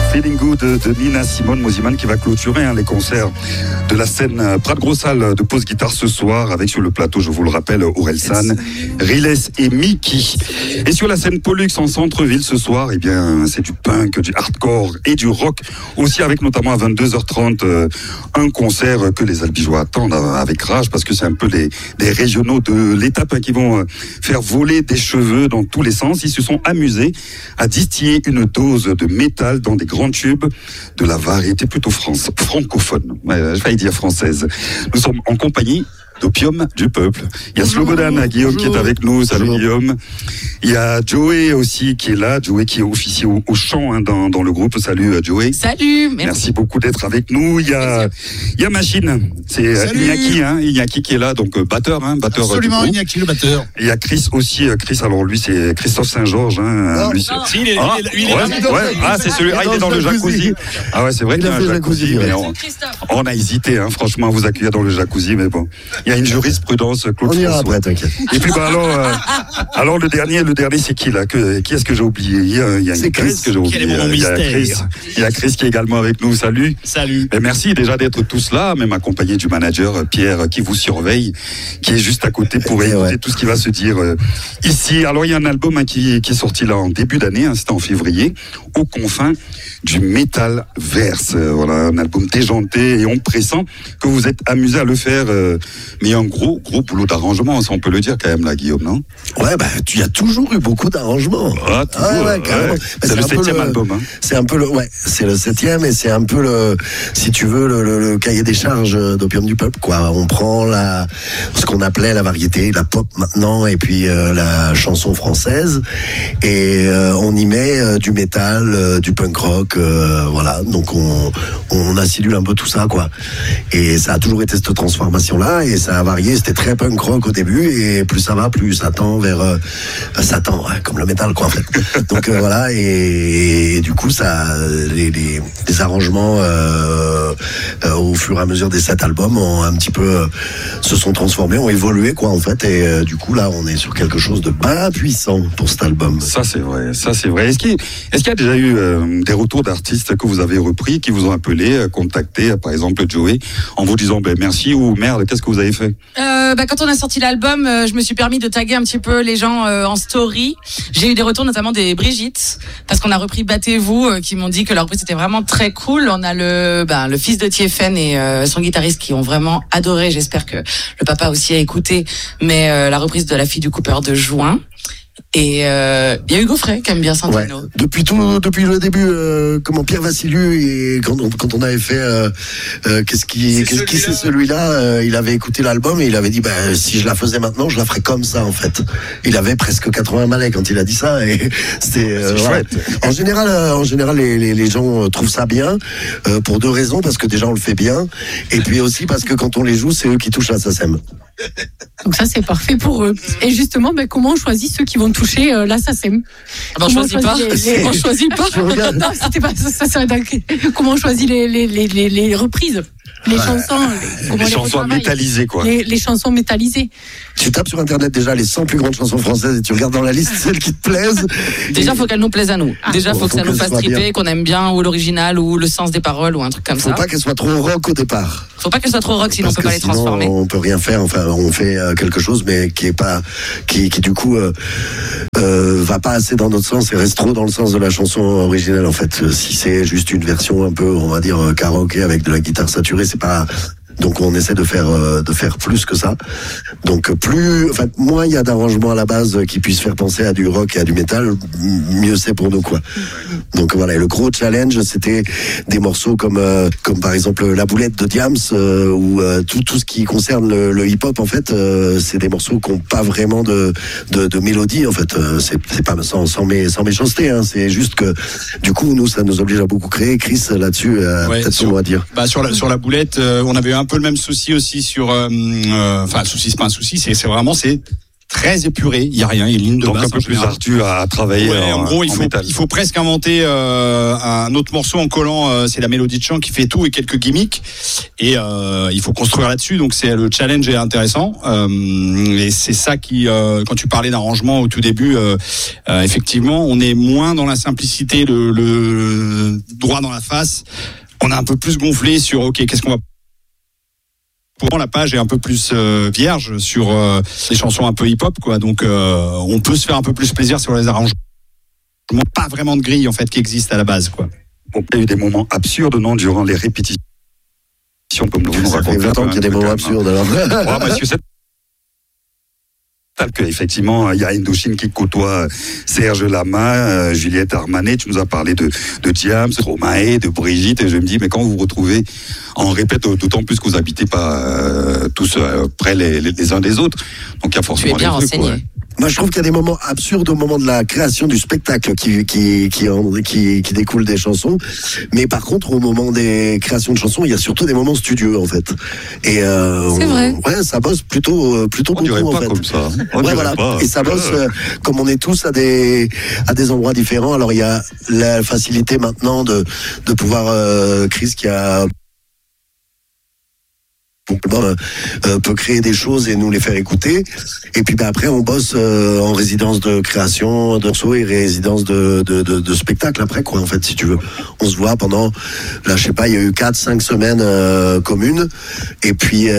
Feeling Good de Nina Simone Mosiman qui va clôturer les concerts de la scène Prat Grosse Salle de Pause Guitare ce soir avec sur le plateau, je vous le rappelle, Orelsan, Riles et Mickey. Et sur la scène Pollux en centre-ville ce soir, eh bien, c'est du punk, du hardcore et du rock aussi avec notamment à 22h30 un concert que les Albigeois attendent avec rage parce que c'est un peu des régionaux de l'étape qui vont faire voler des cheveux dans tous les sens. Ils se sont amusés à distiller une dose de métal dans des grands tubes de la variété plutôt francophone. Je vais dire française. Nous sommes en compagnie d'Opium du Peuple. Il y a Slobodan, Guillaume qui est avec nous. Salut Guillaume. Il y a Joey aussi qui est là. Joey qui officie au chant dans le groupe. Salut Joey. Salut. Merci beaucoup d'être avec nous. Il y a Machine. C'est Iñaki, Iñaki qui est là, donc batteur. Absolument, Iñaki le batteur. Il y a Chris aussi. Chris, alors lui c'est Christophe Saint-Georges. Lui, il est c'est celui. Il est dans le jacuzzi. Ah ouais, c'est vrai qu'il y a un jacuzzi. Mais on a hésité, franchement, à vous accueillir dans le jacuzzi, mais bon. Il y a une jurisprudence, Claude. On ira après, t'inquiète. Et puis alors le dernier c'est qui là? Qui est-ce que j'ai oublié? Il y a une Chris que j'ai oublié. Il y a Chris qui est également avec nous. Salut. Et merci déjà d'être tous là, même accompagné du manager Pierre qui vous surveille, qui est juste à côté pour écouter tout ce qui va se dire ici. Alors il y a un album qui est sorti là en début d'année, c'était en février, aux confins du Metal Verse. Voilà, un album déjanté et on pressent que vous êtes amusé à le faire. Mais il y a un gros boulot d'arrangement, ça on peut le dire quand même là, Guillaume, non? Ouais, il y a toujours eu beaucoup d'arrangements. Ah, toujours, c'est le 7e album. C'est un peu c'est le 7e et c'est un peu si tu veux, le cahier des charges d'Opium du Peuple, quoi. On prend ce qu'on appelait la variété, la pop maintenant, et puis la chanson française, et on y met du métal, du punk rock, voilà. Donc on acidule un peu tout ça, quoi. Et ça a toujours été cette transformation-là, et ça a varié. C'était très punk rock au début, et plus ça va, plus ça tend vers Satan, comme le métal, quoi, en fait. Donc voilà, et du coup, ça, les arrangements au fur et à mesure des 7 albums ont un petit peu se sont transformés, ont évolué, quoi, en fait. Et du coup, là, on est sur quelque chose de bien puissant pour cet album. Ça, c'est vrai. Est-ce qu'il y a déjà eu des retours d'artistes que vous avez repris, qui vous ont appelé, contacté, par exemple Joey, en vous disant merci ou merde, qu'est-ce que vous avez fait? Quand on a sorti l'album, je me suis permis de taguer un petit peu les gens en story. J'ai eu des retours, notamment des Brigitte, parce qu'on a repris Battez-vous, qui m'ont dit que la reprise était vraiment très cool. On a le fils de Tiefen et son guitariste qui ont vraiment adoré. J'espère que le papa aussi a écouté. Mais la reprise de La fille du coupeur de Juin. Et il y a Hugo Frey qui aime bien Santino. Ouais. Depuis le début, Pierre Vassiliou, et quand on avait fait qu'est-ce qui c'est celui-là, il avait écouté l'album et il avait dit si je la faisais maintenant, je la ferais comme ça, en fait. Il avait presque 80 balais quand il a dit ça, et c'était chouette. En général les gens trouvent ça bien pour 2 raisons: parce que déjà on le fait bien, et puis aussi parce que quand on les joue, c'est eux qui touchent la SACEM. Donc ça, c'est parfait pour eux. Et justement, comment on choisit ceux qui vont toucher la SACEM? On choisit pas. On choisit pas. Non, c'était pas ça. Comment on choisit les reprises, les chansons, les chansons métallisées, quoi. Les chansons métallisées. Tu tapes sur internet déjà les 100 plus grandes chansons françaises et tu regardes dans la liste celles qui te plaisent. Déjà, faut qu'elles nous plaisent à nous. Déjà, faut que ça nous fasse triper, qu'on aime bien ou l'original ou le sens des paroles ou un truc comme ça. Faut pas qu'elles soient trop rock au départ. Faut pas qu'elles soient trop rock, sinon on peut pas les transformer. On peut rien faire. Enfin, on fait quelque chose, mais qui du coup va pas assez dans notre sens et reste trop dans le sens de la chanson originale, en fait. Si c'est juste une version un peu, on va dire, karaoké avec de la guitare saturée, c'est pas. Donc on essaie de faire plus que ça. Donc moins il y a d'arrangements à la base qui puissent faire penser à du rock et à du métal, mieux c'est pour nous, quoi. Donc voilà, et le gros challenge, c'était des morceaux comme par exemple La Boulette de Diams, ou tout ce qui concerne le hip-hop, en fait, c'est des morceaux qui n'ont pas vraiment de mélodie, en fait. C'est pas sans méchanceté, c'est juste que du coup nous, ça nous oblige à beaucoup créer. Chris, là-dessus, peut-être son mot à dire. Sur La Boulette, on avait un peu le même souci aussi sur souci, c'est pas un souci, c'est vraiment très épuré, il y a rien, il y a une ligne de basse. Donc un peu plus ardu à travailler. Ouais, en gros, il faut presque inventer un autre morceau en collant, c'est la mélodie de chant qui fait tout et quelques gimmicks, et il faut construire là-dessus. Donc le challenge est intéressant, et c'est ça qui, quand tu parlais d'arrangement au tout début, effectivement, on est moins dans la simplicité droit dans la face. On a un peu plus gonflé sur OK, qu'est-ce qu'on va. Pour la page est un peu plus vierge sur les chansons un peu hip-hop, quoi. Donc on peut se faire un peu plus plaisir sur les arrangements. Pas vraiment de grille en fait qui existe à la base, quoi. Bon, il y a eu des moments absurdes, non, durant les répétitions, comme vous nous racontez. Ça fait 20 ans qu'il y a des moments absurdes, alors. Ouais, parce que c'est qu'effectivement, il y a Indochine qui côtoie Serge Lama, Juliette Armanet. Tu nous as parlé de Diams, Romae, de Brigitte, et je me dis, mais quand vous vous retrouvez en répète, d'autant plus que vous habitez pas tous près les uns des autres, donc il y a forcément tu es bien des trucs, renseigné. ouais. Moi, je trouve qu'il y a des moments absurdes au moment de la création du spectacle qui découlent des chansons. Mais par contre, au moment des créations de chansons, il y a surtout des moments studieux, en fait. Et c'est vrai. Ouais, ça bosse plutôt On dirait beaucoup, pas en fait. comme ça. On Ouais, dirait voilà. pas. Et ça bosse comme on est tous à des endroits différents. Alors, il y a la facilité maintenant de pouvoir, Chris qui a peut créer des choses et nous les faire écouter. Et puis après on bosse en résidence de création de morceaux et résidence de spectacle après, quoi, en fait, si tu veux. On se voit pendant, là je sais pas, il y a eu 4-5 semaines communes, et puis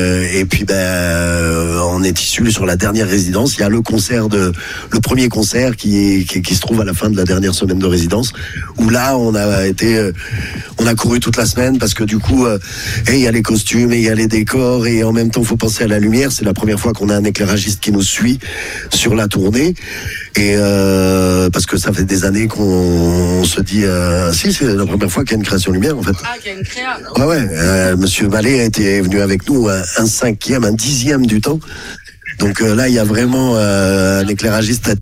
on est issu sur la dernière résidence. Il y a le premier concert qui se trouve à la fin de la dernière semaine de résidence, où là on a couru toute la semaine, parce que du coup il y a les costumes et il y a les décors, et en même temps faut penser à la lumière. C'est la première fois qu'on a un éclairagiste qui nous suit sur la tournée, et parce que ça fait des années qu'on se dit si c'est la première fois qu'il y a une création lumière, en fait. Ah, qu'il y a une créa. Ouais, Monsieur Mallet est venu avec nous un 5e, un 10e du temps. Donc là il y a vraiment un éclairagiste,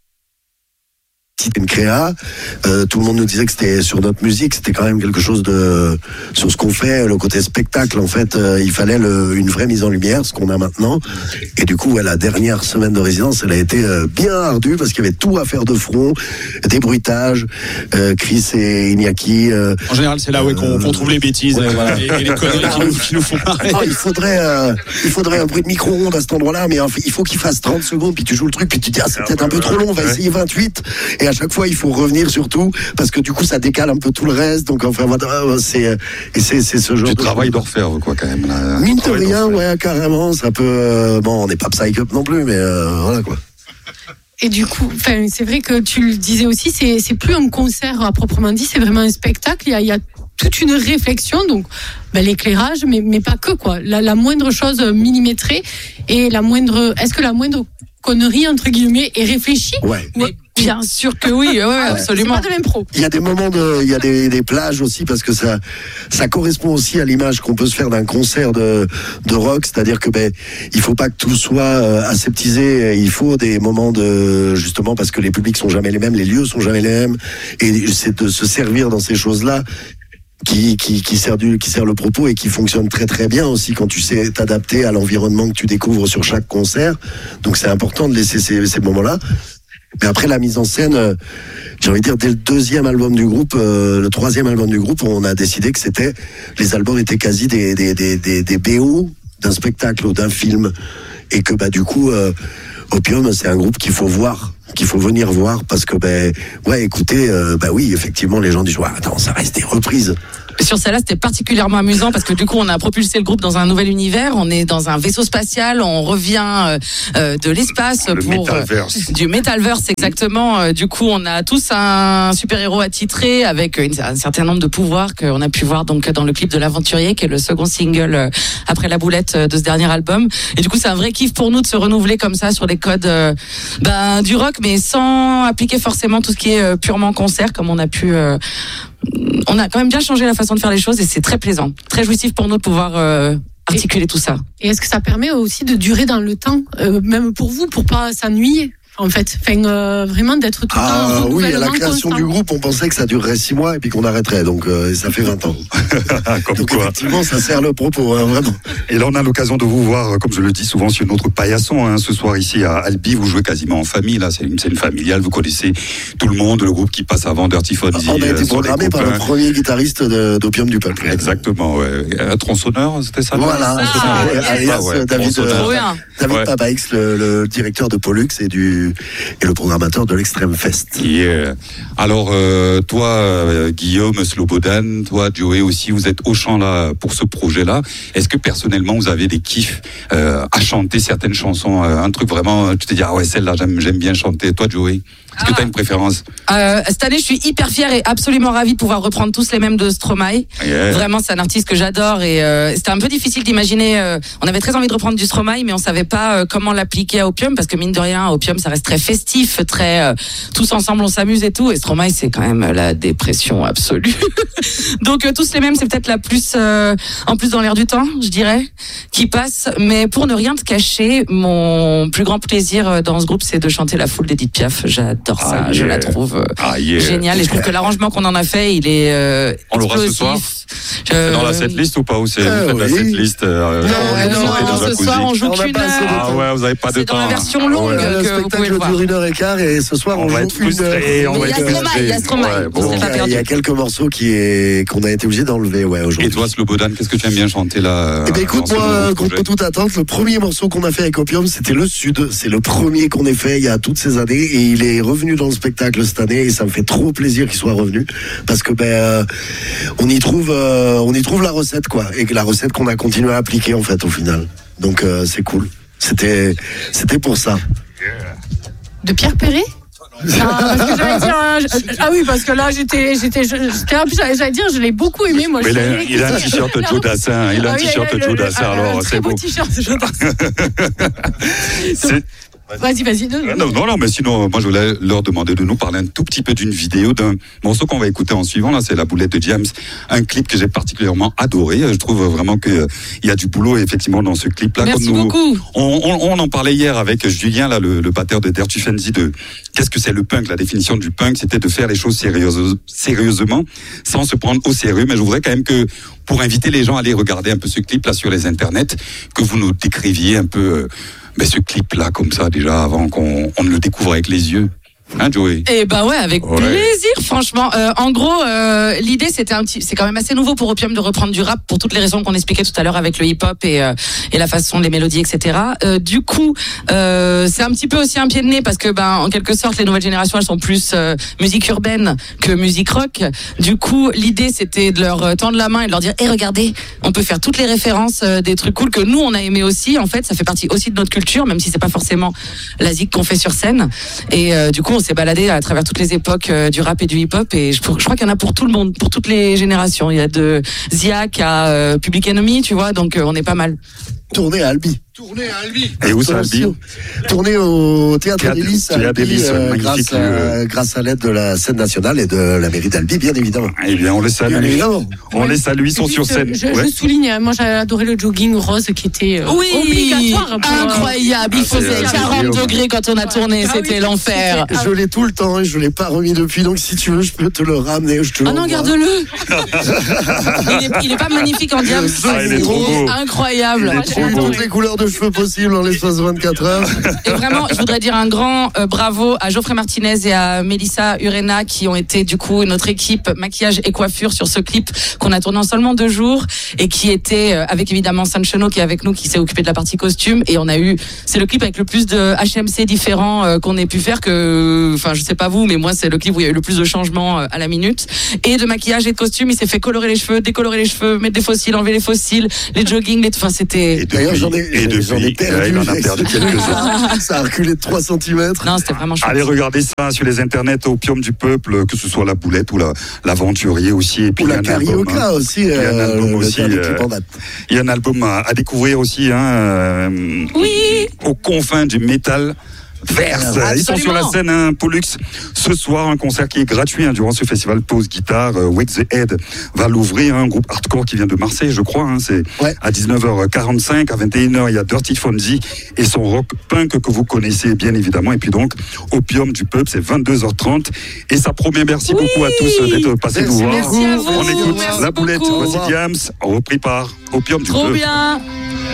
une créa. Tout le monde nous disait que c'était sur notre musique, c'était quand même quelque chose de sur ce qu'on fait, le côté spectacle, en fait. Il fallait une vraie mise en lumière, ce qu'on a maintenant. Et du coup, la dernière semaine de résidence, elle a été bien ardue, parce qu'il y avait tout à faire de front, des bruitages, Chris et Iñaki. En général, c'est là qu'on trouve les bêtises, voilà, et les conneries qui nous font marrer. Il faudrait un bruit de micro-ondes à cet endroit-là, mais il faut qu'il fasse 30 secondes, puis tu joues le truc, puis tu dis c'est peut-être un peu trop long, on va essayer 28. Et à chaque fois, il faut revenir surtout, parce que du coup, ça décale un peu tout le reste. Donc, enfin, c'est ce genre du de travail d'orfèvre, quoi, quand même. Là. Mine de rien, ouais, carrément. Ça peut. Bon, on n'est pas Psych Up non plus, mais voilà, quoi. Et du coup, c'est vrai que tu le disais aussi, c'est plus un concert à proprement dit, c'est vraiment un spectacle. Il y a toute une réflexion, donc l'éclairage, mais pas que, quoi. La moindre chose millimétrée, et est-ce que la moindre connerie, entre guillemets, est réfléchie? Ouais. Bien sûr que oui, absolument. C'est pas de l'impro. Il y a des moments il y a des plages aussi, parce que ça correspond aussi à l'image qu'on peut se faire d'un concert de rock, c'est-à-dire que il faut pas que tout soit aseptisé, il faut des moments justement, parce que les publics sont jamais les mêmes, les lieux sont jamais les mêmes, et c'est de se servir dans ces choses-là qui sert le propos, et qui fonctionne très très bien aussi quand tu sais t'adapter à l'environnement que tu découvres sur chaque concert. Donc c'est important de laisser ces moments-là. Mais après, la mise en scène, j'ai envie de dire, dès le 2e album du groupe, le 3e album du groupe, on a décidé que les albums étaient quasi des BO d'un spectacle ou d'un film, et que du coup Opium, c'est un groupe qu'il faut venir voir, parce que écoutez, oui, effectivement, les gens disent attends, ça reste des reprises. Sur celle-là, c'était particulièrement amusant, parce que du coup, on a propulsé le groupe dans un nouvel univers. On est dans un vaisseau spatial, on revient de l'espace du Metaverse, exactement. Du coup, on a tous un super-héros attitré avec un certain nombre de pouvoirs qu'on a pu voir donc dans le clip de l'Aventurier, qui est le second single après La Boulette de ce dernier album. Et du coup, c'est un vrai kiff pour nous de se renouveler comme ça sur les codes du rock, mais sans appliquer forcément tout ce qui est purement concert, comme on a pu. On a quand même bien changé la façon de faire les choses, et c'est très plaisant, très jouissif pour nous de pouvoir articuler tout ça. Et est-ce que ça permet aussi de durer dans le temps, même pour vous, pour pas s'ennuyer, en fait, vraiment d'être tout le temps en oui, à la renouvellement création constant. du groupe, on pensait que ça durerait 6 mois et puis qu'on arrêterait, donc ça fait 20 ans. Comme Donc quoi. effectivement, ça sert le propos, vraiment. Et là, on a l'occasion de vous voir, comme je le dis souvent, sur notre paillasson. Ce soir, ici, à Albi, vous jouez quasiment en famille. Là, c'est une scène familiale. Vous connaissez tout le monde, le groupe qui passe avant Dirty Fonzie. On a été programmé par le premier guitariste d'Opium du Peuple. Exactement, ouais. Un tronçonneur, c'était ça? Voilà, alias David Trop bien. Papaix, le directeur de Pollux et du le programmateur de l'Extrême Fest. Yeah. Alors, toi, Guillaume, Slobodan, toi, Joey aussi, vous êtes au chant là pour ce projet-là. Est-ce que personnellement, vous avez des kiffs à chanter certaines chansons, un truc vraiment, tu te dis, ah ouais, celle-là, j'aime bien chanter. Toi, Joey, est-ce que tu as une préférence? Cette année, je suis hyper fière et absolument ravie de pouvoir reprendre tous les mêmes de Stromae. Yeah. Vraiment, c'est un artiste que j'adore et c'était un peu difficile d'imaginer. On avait très envie de reprendre du Stromae, mais on savait pas comment l'appliquer à Opium parce que mine de rien, Opium, ça reste très festif, très tous ensemble, on s'amuse et tout. Et Stromae, c'est quand même la dépression absolue. Donc tous les mêmes, c'est peut-être la plus en plus dans l'air du temps, je dirais, qui passe. Mais pour ne rien te cacher, mon plus grand plaisir dans ce groupe, c'est de chanter La Foule d'Edith Piaf. J'adore ça, yeah. je la trouve géniale et je trouve que l'arrangement qu'on en a fait, il est on l'aura ce soir. Dans la setlist ou pas, ou c'est la setlist non, ce soir on joue qu'une heure. Ah ouais, vous avez pas de temps. C'est dans la version longue Le que vous pouvez le voir. spectacle dure 1h15 et ce soir on va joue être frustrés. Il y a Stromae, il y a quelques morceaux qu'on a été obligé d'enlever aujourd'hui. Et toi, Slobodan, qu'est-ce que tu aimes bien chanter là? Eh ben écoute, moi, contre toute attente, le premier morceau qu'on a fait avec Opium, c'était Le Sud. C'est le premier qu'on ait fait il y a toutes ces années et il est revenu dans le spectacle cette année et ça me fait trop plaisir qu'il soit revenu parce que on y trouve la recette quoi et la recette qu'on a continué à appliquer en fait au final. Donc c'est cool. C'était pour ça. De Pierre Perret? Parce que j'allais dire, ah oui, parce que là, j'allais dire, je l'ai beaucoup aimé, moi. Mais il a un t-shirt Joe Dassin, Joe Dassin, alors c'est beau. Un t-shirt Joe Dassin. Vas-y. Non, mais sinon, moi, je voulais leur demander de nous parler un tout petit peu d'une vidéo, d'un morceau qu'on va écouter en suivant. Là, c'est La Boulette de James. Un clip que j'ai particulièrement adoré. Je trouve vraiment qu'il y a du boulot, effectivement, dans ce clip-là. Merci beaucoup. On en parlait hier avec Julien, là, le batteur de Dirty Fancy, de qu'est-ce que c'est le punk. La définition du punk, c'était de faire les choses sérieusement, sans se prendre au sérieux. Mais je voudrais quand même que, pour inviter les gens à aller regarder un peu ce clip-là sur les internets, que vous nous décriviez un peu, ce clip-là, comme ça, déjà, avant qu'on ne le découvre avec les yeux. Hein, Joey? Eh ben ouais, avec plaisir, franchement. En gros, l'idée c'est quand même assez nouveau pour Opium de reprendre du rap pour toutes les raisons qu'on expliquait tout à l'heure avec le hip-hop et la façon, les mélodies, etc. Du coup, c'est un petit peu aussi un pied de nez parce que en quelque sorte les nouvelles générations elles sont plus musique urbaine que musique rock. Du coup, l'idée c'était de leur tendre la main et de leur dire regardez, on peut faire toutes les références des trucs cool que nous on a aimé aussi. En fait, ça fait partie aussi de notre culture, même si c'est pas forcément la zik qu'on fait sur scène. Et du coup, on s'est baladé à travers toutes les époques du rap et du hip-hop et je crois qu'il y en a pour tout le monde, pour toutes les générations. Il y a de Ziak à Public Enemy, tu vois, donc on est pas mal. Tourné à Albi. Et où ça, Albi? Tourné au Théâtre Délices, grâce à l'aide de la scène nationale et de la mairie d'Albi, bien évidemment. Eh bien, on les salue. Les salue, ils sont sur scène. Je souligne, moi j'ai adoré le jogging rose qui était obligatoire. Incroyable, il faisait 40 degrés quand on a tourné, c'était l'enfer. Je l'ai tout le temps et je l'ai pas remis depuis, donc si tu veux, je peux te le ramener. Ah non, garde-le. Il est pas magnifique en diable. Il est trop beau. Incroyable. Toutes les couleurs de cheveux possibles en l'espace de 24 heures. Et vraiment, je voudrais dire un grand bravo à Geoffrey Martinez et à Mélissa Urena qui ont été du coup notre équipe maquillage et coiffure sur ce clip qu'on a tourné en seulement 2 jours et qui était avec évidemment San Chenot qui est avec nous, qui s'est occupé de la partie costume et c'est le clip avec le plus de HMC différents qu'on ait pu faire je sais pas vous, mais moi c'est le clip où il y a eu le plus de changements à la minute et de maquillage et de costume. Il s'est fait colorer les cheveux, décolorer les cheveux, mettre des fossiles, enlever les fossiles, les joggings, c'était. D'ailleurs, j'en ai perdu. Il en a perdu quelques-uns. Ça a reculé de 3 cm. Non, c'était vraiment chouette. Allez regarder ça sur les internets, Opium du Peuple, que ce soit La Boulette ou l'Aventurier aussi. Et puis ou la Carioca aussi. Il y a un album aussi. Il y a un album à découvrir aussi. Oui. Aux confins du métal. Verse. Ils sont sur la scène Pollux ce soir, un concert qui est gratuit durant ce festival Pause Guitare. Wake the Head va l'ouvrir, un groupe hardcore qui vient de Marseille, je crois. C'est à 19h45, à 21h il y a Dirty Fonzie et son rock punk que vous connaissez bien évidemment. Et puis donc Opium du Peuple, c'est 22h30 et ça promet. Merci beaucoup à tous d'être passés nous voir. On écoute La Boulette, voici Diams, repris par Opium du Peuple. Trop bien.